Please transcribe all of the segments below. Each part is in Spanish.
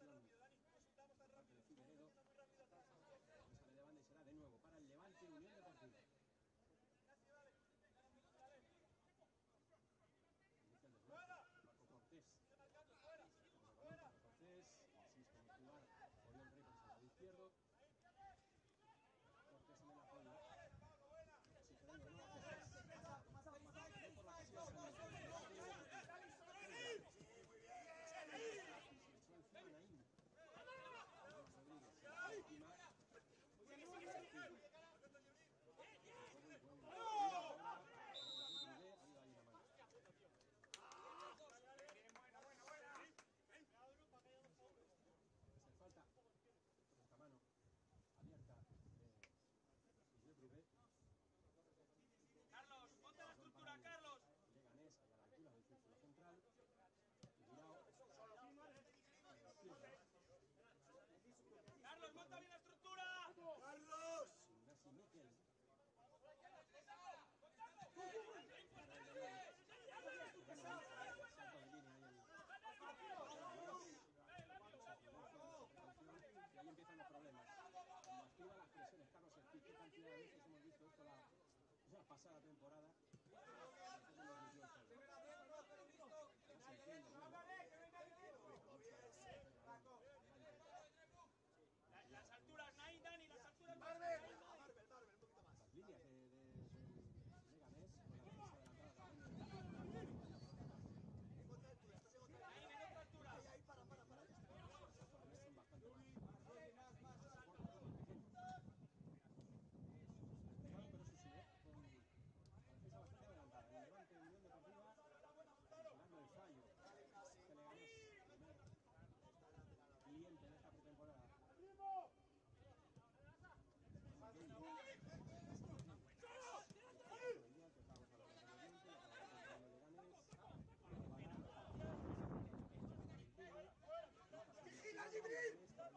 posesión parte de Figueredo. Esa de banda y será de nuevo para el Levante Unión Deportiva. Inicia el desmarque. Paco Cortés. Paco Cortés insiste en jugar. Oriol Rey por el lado izquierdo. Cortés en el apoyo. Si te vengo, no, por la casilla falta esta mano abierta de Brubé. Carlos, ponte la estructura, Carlos. Leganés a la altura del círculo central. Carlos, monta bien la estructura. Carlos. Ignasi Miquel. Salto de línea y ahí empiezan los problemas. Cuando activa las presiones Carlos Espí, qué cantidad de veces hemos visto esto la pasada temporada. Las alturas, Dani, las alturas. Marvel, un poquito más. Las líneas de Leganés con la defensa adelantada. En otra altura, estás en otra altura. En otra altura. Ahí, para. Son bastante más pero eso sí, con la defensa bastante adelantada. El Levante Unión Deportiva esperando el fallo. Este Leganés, primer cliente de esta pretemporada. ¡Vigila, Jibril!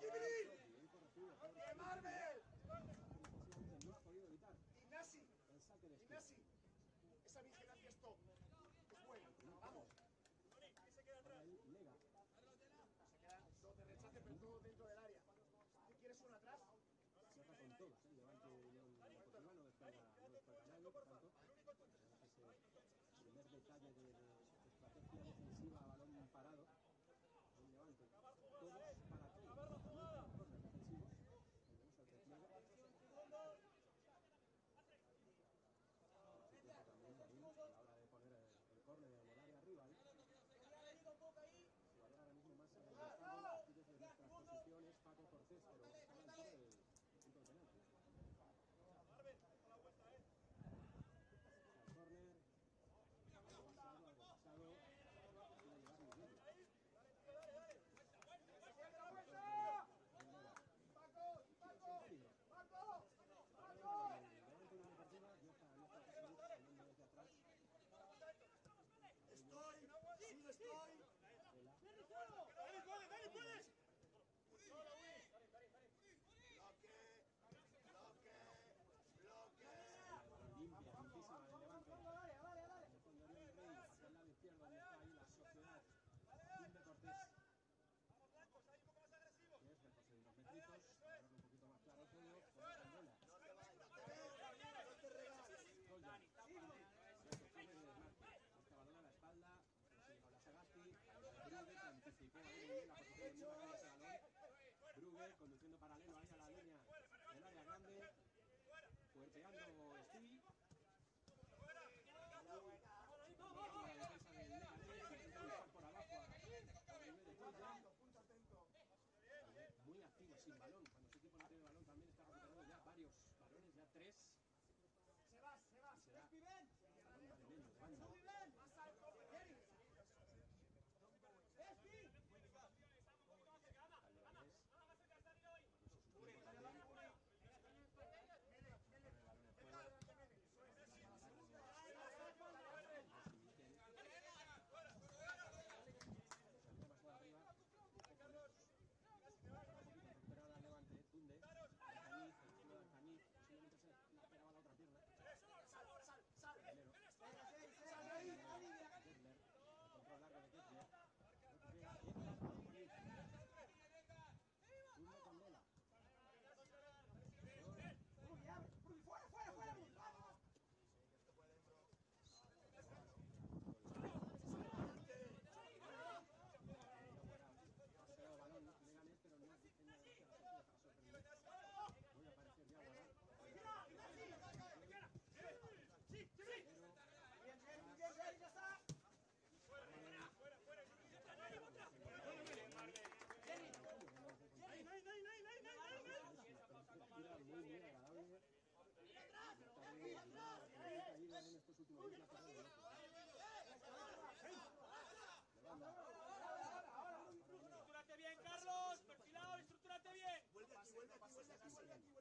¡De Marvel! No ha podido evitar Ignasi, el saque de Ignasi, esa vigilancia stop es buena. Vamos. se queda atrás. Lega. Se quedan dos de rechace, pero todo dentro del área. ¿Qué quieres uno atrás? Cierra con todos, el Levante Unión Deportiva no descuelga nadie, por tanto, ese primer detalle de estrategia defensiva a balón parado, el Levante, todos para todos, también los corners defensivos, tenemos al despliegue. También Darín, a la hora de poner el córner en el área rival. El jugador ahora mismo más destacado aquí desde nuestras posiciones, Paco Cortés, pero está a la altura del punto de penalti. El córner, avanzado, quiere llevar muy bien. Estoy, sí estoy. ¡Dale, puedes! Bloque. Limpia, limpísima del Levante. El fondo de Oriol Rey, hacia el lado izquierdo, donde está ahí la sociedad. Tim de Cortés. Que es lejos en 2 metritos, para verlo un poquito más claro todo. No te vayas, no te regales. Hasta balón a la espalda, a Sagasti, Brugge que anticipó muy bien la posición de bajar ese balón. Brugge conduciendo paralelo ahí a la línea del área grande, fuerteando Steve. La defensa del Leganés, intenta luchar por abajo a nivel de punta atento. Muy activo, sin balón. Cuando su equipo no tiene balón también está recuperando ya varios balones, ya 3. Se va. Será ¡Viven! madrileño de banda. ¡Viven! ¡Más alto! ¡Espi! Al Leganés. Cuando se suplió también. Recuperada al Levante, Tunde, Alcañiz, el tiro de Alcañiz, posiblemente se la pegaba la otra pierna. ¡Sal! Primero. 15 años.